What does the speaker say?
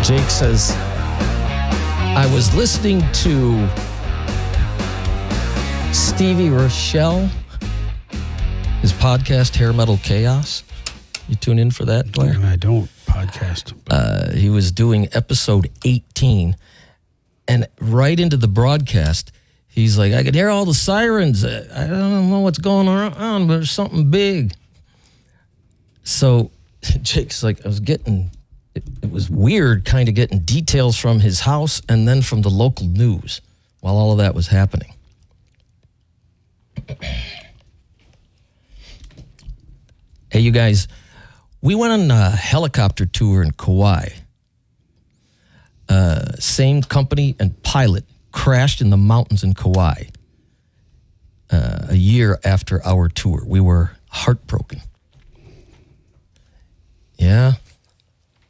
Jake says, I was listening to Stevie Rochelle, his podcast, Hair Metal Chaos. You tune in for that, Blair? I don't podcast. He was doing episode 18, and right into the broadcast, he's like, I could hear all the sirens. I don't know what's going on, but there's something big. So Jake's like, it was weird kind of getting details from his house and then from the local news while all of that was happening. Hey, you guys, we went on a helicopter tour in Kauai. Same company and pilot crashed in the mountains in Kauai a year after our tour. We were heartbroken. Yeah.